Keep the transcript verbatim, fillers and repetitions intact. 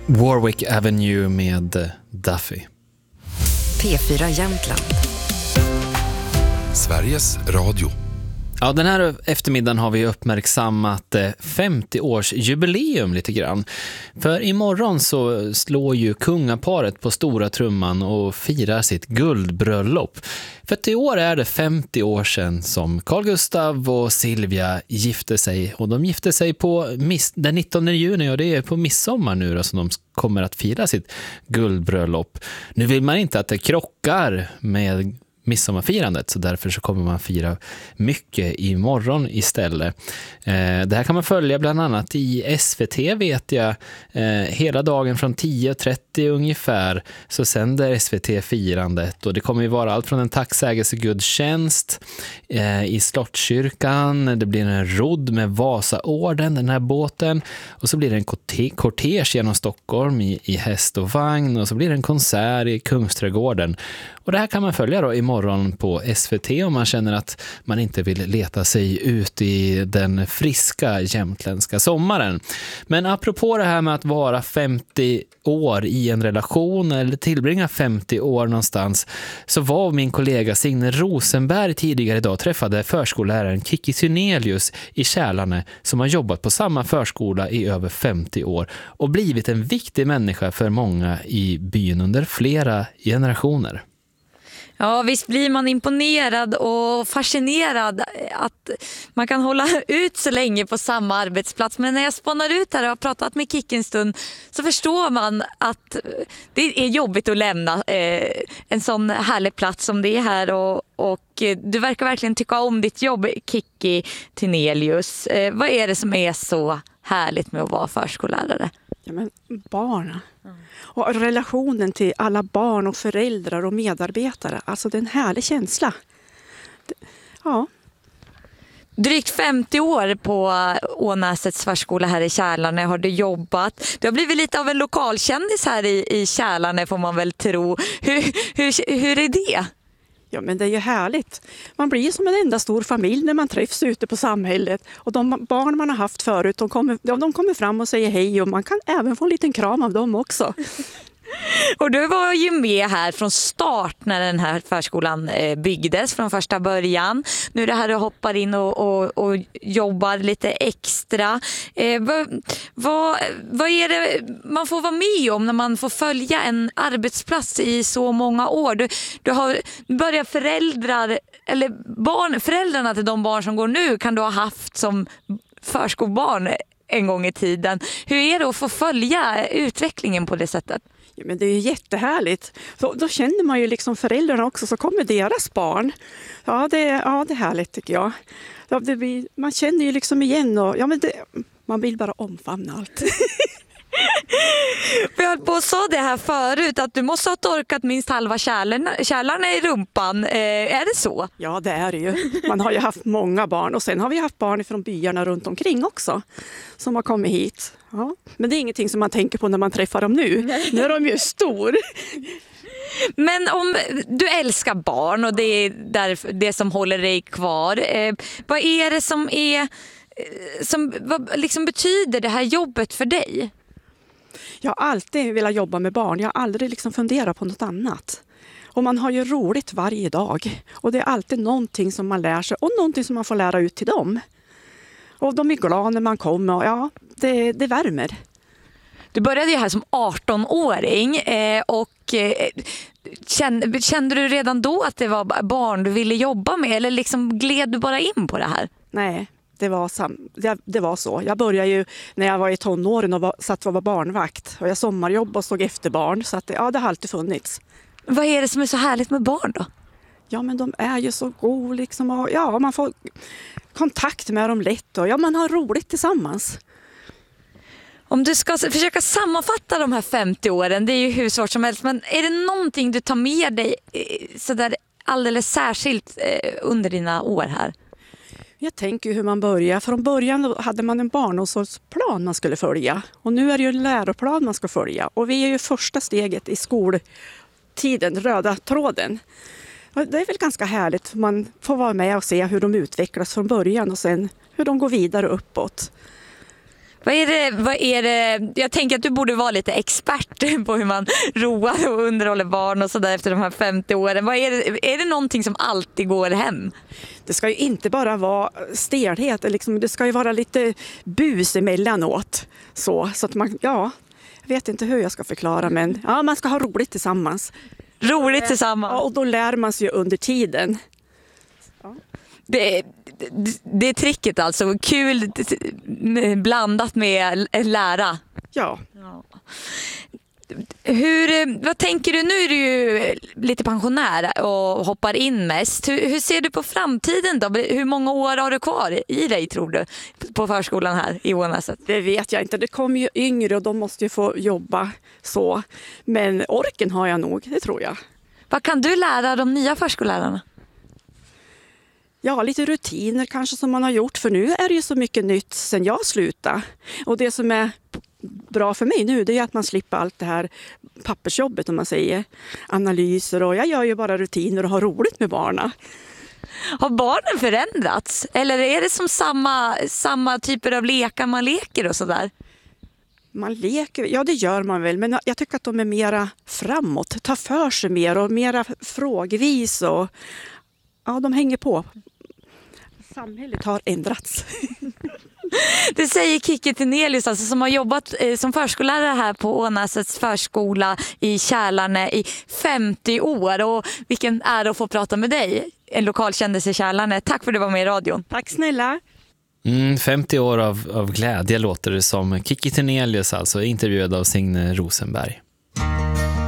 Warwick Avenue med Duffy. P fyra Jämtland. Sveriges Radio. Ja, den här eftermiddagen har vi uppmärksammat femtio-årsjubileum lite grann. För imorgon så slår ju kungaparet på stora trumman och firar sitt guldbröllop. För i år är det femtio år sedan som Carl Gustaf och Silvia gifte sig. Och de gifte sig på miss- den nittonde juni, och det är på midsommar nu då som de kommer att fira sitt guldbröllop. Nu vill man inte att det krockar med midsommarfirandet, så därför så kommer man fira mycket imorgon istället. Eh, det här kan man följa bland annat i S V T, vet jag. Eh, hela dagen från tio trettio ungefär så sänder S V T firandet, och det kommer ju vara allt från en tacksägelsegudstjänst eh, i Slottskyrkan, det blir en rodd med Vasaorden, den här båten, och så blir det en korte- kortege genom Stockholm i, i häst och vagn, och så blir det en konsert i Kungsträdgården. Och det här kan man följa då imorgon på S V T om man känner att man inte vill leta sig ut i den friska jämtländska sommaren. Men apropå det här med att vara femtio år i en relation eller tillbringa femtio år någonstans, så var min kollega Signe Rosenberg tidigare idag träffade förskolläraren Kiki Synelius i Kärlarne, som har jobbat på samma förskola i över femtio år och blivit en viktig människa för många i byn under flera generationer. Ja, visst blir man imponerad och fascinerad att man kan hålla ut så länge på samma arbetsplats. Men när jag spånar ut här och har pratat med Kiki en stund, så förstår man att det är jobbigt att lämna eh, en sån härlig plats som det är här. Och, och du verkar verkligen tycka om ditt jobb, Kiki Synelius. Eh, vad är det som är så härligt med att vara förskollärare? Ja, men barnen. Mm. Och relationen till alla barn och föräldrar och medarbetare. Alltså det är en härlig känsla. Ja. Drygt femtio år på Ånäsets förskola här i Kärlarne har du jobbat. Du har blivit lite av en lokalkändis här i, i Kärlarne, får man väl tro. Hur, hur, hur är det? Ja, men det är ju härligt. Man blir som en enda stor familj när man träffs ute på samhället. Och de barn man har haft förut, de kommer, de kommer fram och säger hej, och man kan även få en liten kram av dem också. Och du var ju med här från start när den här förskolan byggdes från första början. Nu är det här du hoppar in och, och, och jobbar lite extra. Eh, vad, vad, vad är det man får vara med om när man får följa en arbetsplats i så många år? Du, du har börjat föräldrar, eller barn, föräldrarna till de barn som går nu kan du ha haft som förskolebarn en gång i tiden. Hur är det att få följa utvecklingen på det sättet? Ja, men det är ju jättehärligt. Så, då känner man ju liksom föräldrarna också, så kommer deras barn. Ja, det, ja, det är härligt tycker jag. Ja, det blir, man känner ju liksom igen, och ja, men det, man vill bara omfamna allt. Vi höll på och sa det här förut, att du måste ha torkat minst halva kärlarna, kärlarna i rumpan. Eh, är det så? Ja, det är det ju. Man har ju haft många barn, och sen har vi haft barn från byarna runt omkring också som har kommit hit. Ja. Men det är ingenting som man tänker på när man träffar dem nu. Nu är de ju stor. Men om du älskar barn och det är där, det som håller dig kvar, eh, vad är det som är eh, som vad liksom betyder det här jobbet för dig? Jag har alltid velat jobba med barn. Jag har aldrig liksom funderat på något annat. Och man har ju roligt varje dag. Och det är alltid någonting som man lär sig, och någonting som man får lära ut till dem. Och de är glada när man kommer, och ja, det, det värmer. Du började ju här som arton-åring eh, och eh, kände, kände du redan då att det var barn du ville jobba med, eller liksom gled du bara in på det här? Nej, det var, sam, det, det var så. Jag började ju när jag var i tonåren och var, satt och var barnvakt. Och jag sommarjobbade och såg efter barn, så att, ja, det har alltid funnits. Vad är det som är så härligt med barn då? Ja, men de är ju så goda liksom, och ja, man får kontakt med dem lätt, och ja, man har roligt tillsammans. Om du ska försöka sammanfatta de här femtio åren, det är ju hur svårt som helst, men är det någonting du tar med dig så där alldeles särskilt under dina år här? Jag tänker hur man börjar. Från början hade man en barnomsorgsplan man skulle följa, och nu är det ju en läroplan man ska följa, och vi är ju första steget i skoltiden, röda tråden. Det är väl ganska härligt, man får vara med och se hur de utvecklas från början och sen hur de går vidare uppåt. Vad är det, vad är det, jag tänker att du borde vara lite expert på hur man roar och underhåller barn och sådär efter de här femtio åren. Vad är det, är det någonting som alltid går hem? Det ska ju inte bara vara stelhet, liksom, det ska ju vara lite bus emellanåt. Så, så att man, ja, jag vet inte hur jag ska förklara, men ja, man ska ha roligt tillsammans. Roligt tillsammans. Ja, och då lär man sig ju under tiden. Ja. Det, det, det är tricket alltså. Kul blandat med lära. Ja. Ja. Hur, vad tänker du? Nu är du ju lite pensionär och hoppar in mest. Hur, hur ser du på framtiden då? Hur många år har du kvar i dig, tror du, på förskolan här i Ånäset? Det vet jag inte. Det kommer ju yngre och de måste ju få jobba så. Men orken har jag nog, det tror jag. Vad kan du lära de nya förskollärarna? Ja, lite rutiner kanske som man har gjort. För nu är det ju så mycket nytt sen jag slutade. Och det som är bra för mig nu, det är att man slipper allt det här pappersjobbet, om man säger. Analyser, och jag gör ju bara rutiner och har roligt med barnen. Har barnen förändrats? Eller är det som samma, samma typer av lekar man leker och sådär? Man leker, ja det gör man väl, men jag tycker att de är mera framåt. Tar för sig mer och mera frågvis, och ja, de hänger på. Samhället har ändrats. Det säger Kikki Tenelius, alltså, som har jobbat eh, som förskollärare här på Ånäsets förskola i Kälarne i femtio år. Och vilken ära att få prata med dig, en lokalkändis i Kälarne. Tack för att du var med i radion. Tack snälla. Mm, femtio år av, av glädje låter det som. Kikki Tenelius alltså, intervjuad av Signe Rosenberg.